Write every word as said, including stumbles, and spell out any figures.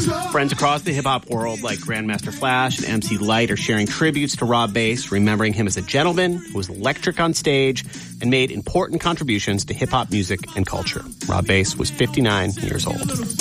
Friends across the hip-hop world like Grandmaster Flash and M C Lyte are sharing tributes to Rob Base, remembering him as a gentleman who was electric on stage and made important contributions to hip-hop music and culture. Rob Base was fifty-nine years old.